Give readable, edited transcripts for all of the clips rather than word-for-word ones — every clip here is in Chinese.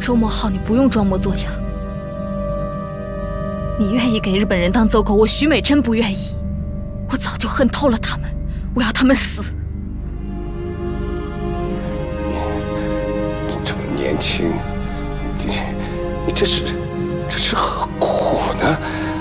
周墨浩，你不用装模作样。你愿意给日本人当走狗，我徐美珍不愿意。我早就恨透了他们，我要他们死。 你这么年轻，你这是何苦呢？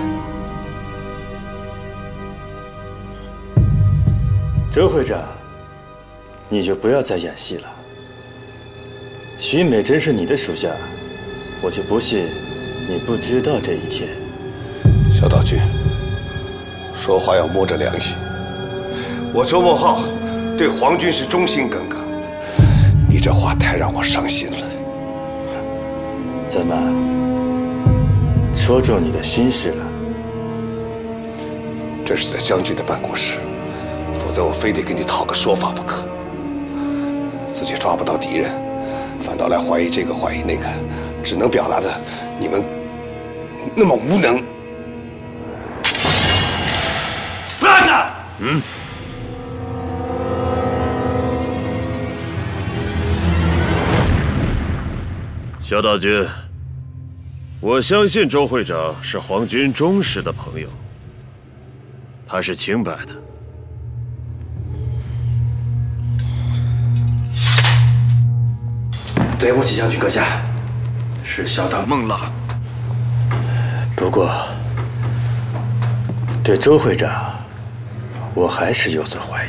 周会长，你就不要再演戏了。徐美珍是你的属下，我就不信你不知道这一切。 萧道军，说话要摸着良心。我周墨浩对皇军是忠心耿耿，你这话太让我伤心了。 怎么，说中你的心事了？ 这是在将军的办公室，否则我非得跟你讨个说法不可。自己抓不到敌人，反倒来怀疑这个怀疑那个，只能表达的你们那么无能。 不要打！ 萧道军，我相信周会长是皇军忠实的朋友，他是清白的。 对不起，将军阁下，是小党孟浪。不过，对周会长，我还是有所怀疑。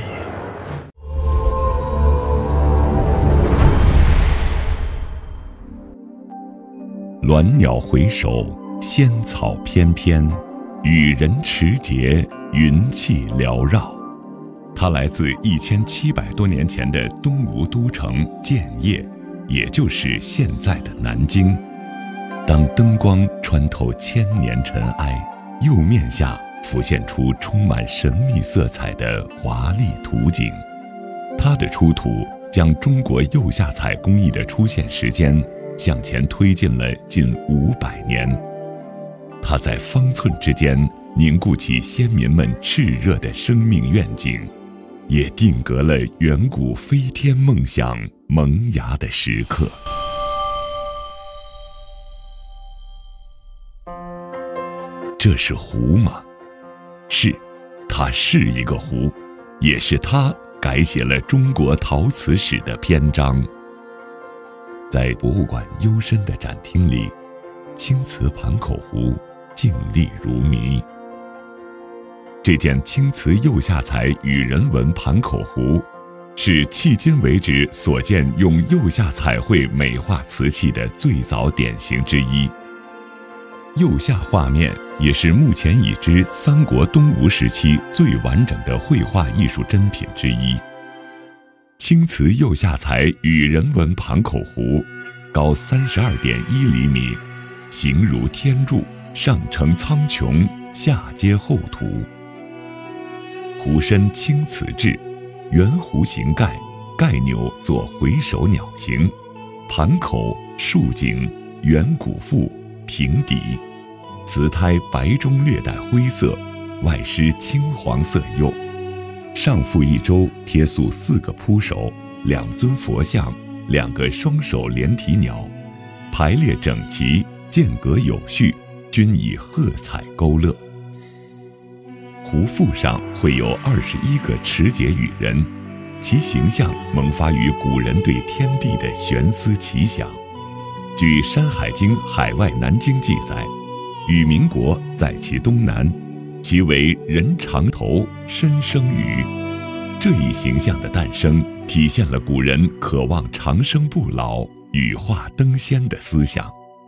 鸾鸟回首，仙草翩翩，雨人持节，云气缭绕。它来自1700多年前的东吴都城建业，也就是现在的南京。当灯光穿透千年尘埃，釉面下浮现出充满神秘色彩的华丽图景。它的出土将中国釉下彩工艺的出现时间向前推进了近500年，它在方寸之间凝固起先民们炽热的生命愿景，也定格了远古飞天梦想萌芽的时刻。这是壶吗？是，它是一个壶，也是它改写了中国陶瓷史的篇章。在博物馆幽深的展厅里，青瓷盘口壶静立如谜。这件青瓷釉下彩羽人纹盘口壶，是迄今为止所见用釉下彩绘美化瓷器的最早典型之一。釉下画面也是目前已知三国东吴时期最完整的绘画艺术珍品之一。青瓷釉下彩羽人纹盘口壶，高32.1厘米，形如天柱，上承苍穹，下接厚涂。壶身青瓷制，圆弧形盖，盖钮作回首鸟形，盘口竖颈，圆鼓腹，平底，瓷胎白中略带灰色，外施青黄色釉。上覆一周贴塑4个铺首，2尊佛像，2个双手连体鸟，排列整齐，间隔有序，均以褐彩勾勒。壶腹上绘有21个持节羽人，其形象萌发于古人对天地的悬思奇想。据《山海经·海外南经》记载，羽民国在其东南，其为人长头，身生羽。这一形象的诞生，体现了古人渴望长生不老、羽化登仙的思想。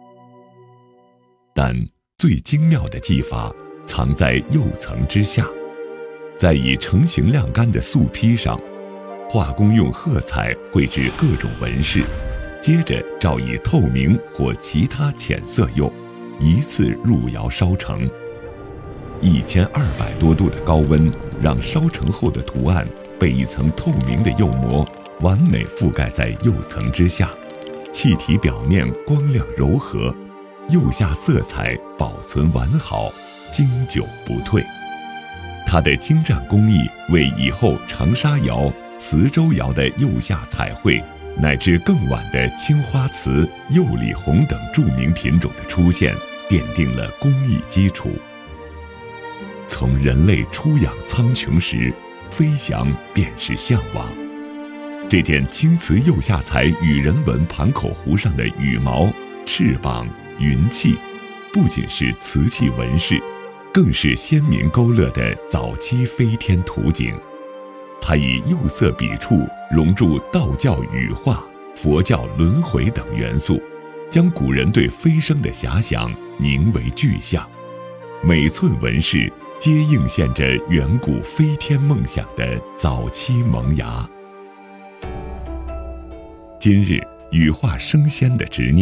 但最精妙的技法藏在釉层之下，在已成型晾干的素坯上，画工用褐彩绘制各种纹饰，接着照以透明或其他浅色釉，一次入窑烧成。1200多度的高温，让烧成后的图案被一层透明的釉膜完美覆盖在釉层之下，气体表面光亮柔和，釉下色彩保存完好，经久不退。它的精湛工艺为以后长沙窑、磁州窑的釉下彩绘乃至更晚的青花瓷、釉里红等著名品种的出现，奠定了工艺基础。从人类出养苍穹时，飞翔便是向往。这件青瓷釉下彩羽人纹盘口壶上的羽毛、翅膀、云气，不仅是瓷器纹饰，更是先民勾勒的早期飞天图景。它以釉色笔触融入道教羽化、佛教轮回等元素，将古人对飞升的遐想凝为具象。每寸纹饰皆映现着远古飞天梦想的早期萌芽。今日羽化升仙的执念